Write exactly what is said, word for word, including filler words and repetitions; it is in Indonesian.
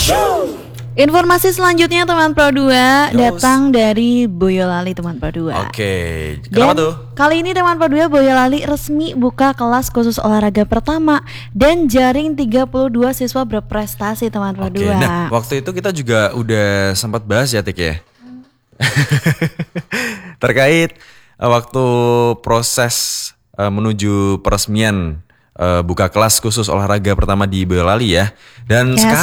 Informasi selanjutnya teman Pro dua Yos. datang dari Boyolali teman Pro dua. Oke, kenapa Dan tuh? kali ini teman Pro dua Boyolali resmi buka kelas khusus olahraga pertama dan jaring tiga puluh dua siswa berprestasi teman Pro Oke, dua. nah waktu itu kita juga udah sempat bahas ya Tik ya. Terkait uh, waktu proses uh, menuju peresmian uh, buka kelas khusus olahraga pertama di Boyolali ya. Dan Yes.